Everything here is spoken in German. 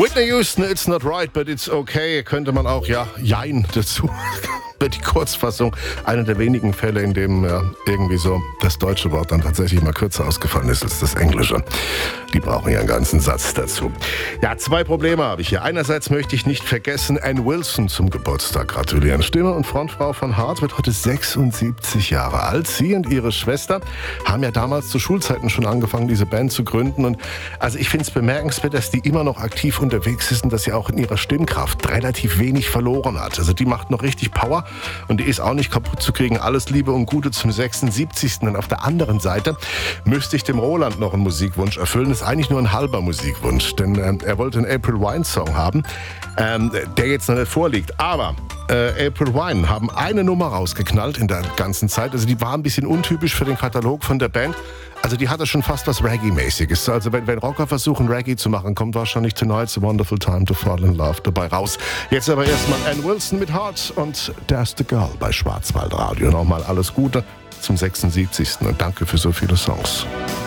Whitney Houston, It's Not Right, but It's Okay, könnte man auch, Jein dazu. Die Kurzfassung, einer der wenigen Fälle, in dem irgendwie so das deutsche Wort dann tatsächlich mal kürzer ausgefallen ist als das englische. Die brauchen ja einen ganzen Satz dazu. Ja, 2 Probleme habe ich hier. Einerseits möchte ich nicht vergessen, Ann Wilson zum Geburtstag gratulieren. Stimme und Frontfrau von Heart wird heute 76 Jahre alt. Sie und ihre Schwester haben ja damals zu Schulzeiten schon angefangen, diese Band zu gründen. Und also ich finde es bemerkenswert, dass die immer noch aktiv unterwegs ist und dass sie auch in ihrer Stimmkraft relativ wenig verloren hat. Also die macht noch richtig Power. Und die ist auch nicht kaputt zu kriegen. Alles Liebe und Gute zum 76. Und auf der anderen Seite müsste ich dem Roland noch einen Musikwunsch erfüllen. Das ist eigentlich nur ein halber Musikwunsch, denn er wollte einen April Wine Song haben, der jetzt noch nicht vorliegt. Aber April Wine haben eine Nummer rausgeknallt in der ganzen Zeit. Also die war ein bisschen untypisch für den Katalog von der Band. Also die hatte schon fast was Reggae-mäßiges. Also wenn Rocker versuchen, Reggae zu machen, kommt wahrscheinlich Tonight's a Wonderful Time to Fall in Love dabei raus. Jetzt aber erstmal Ann Wilson mit Heart und There's the Girl bei Schwarzwaldradio. Nochmal alles Gute zum 76. und danke für so viele Songs.